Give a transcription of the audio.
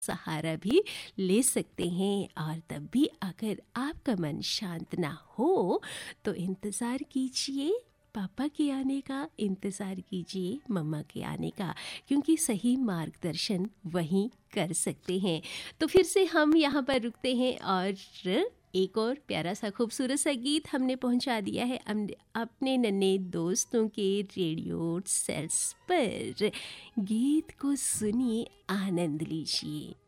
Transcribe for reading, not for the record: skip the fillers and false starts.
सहारा भी ले सकते हैं। और तब भी अगर आपका मन शांत ना हो तो इंतज़ार कीजिए पापा के आने का, इंतज़ार कीजिए मम्मा के आने का, क्योंकि सही मार्गदर्शन वहीं कर सकते हैं। तो फिर से हम यहाँ पर रुकते हैं और एक और प्यारा सा खूबसूरत सा गीत हमने पहुंचा दिया है अपने नन्हे दोस्तों के रेडियो सेट्स पर। गीत को सुनिए, आनंद लीजिए।